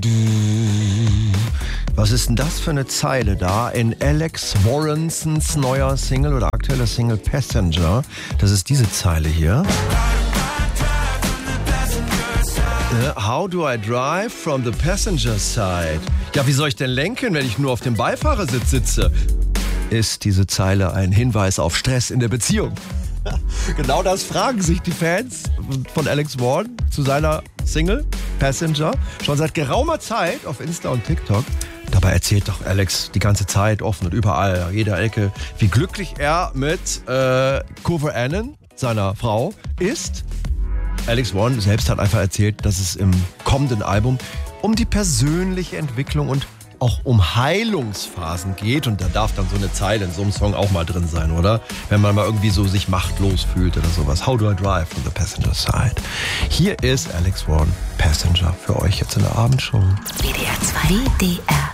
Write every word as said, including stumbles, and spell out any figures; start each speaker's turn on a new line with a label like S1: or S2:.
S1: Was ist denn das für eine Zeile da in Alex Warrensons neuer Single oder aktueller Single Passenger? Das ist diese Zeile hier. How do I drive from the passenger side? Ja, wie soll ich denn lenken, wenn ich nur auf dem Beifahrersitz sitze? Ist diese Zeile ein Hinweis auf Stress in der Beziehung? Genau das fragen sich die Fans von Alex Warren zu seiner Single Passenger schon seit geraumer Zeit auf Insta und TikTok. Dabei erzählt doch Alex die ganze Zeit offen und überall, an jeder Ecke, wie glücklich er mit äh, Cover Annan, seiner Frau, ist. Alex Warren selbst hat einfach erzählt, dass es im kommenden Album um die persönliche Entwicklung und auch um Heilungsphasen geht. Und da darf dann so eine Zeile in so einem Song auch mal drin sein, oder? Wenn man mal irgendwie so sich machtlos fühlt oder sowas. How do I drive from the passenger side? Hier ist Alex Warren, Passenger, für euch jetzt in der Abendshow.
S2: W D R zwei. W D R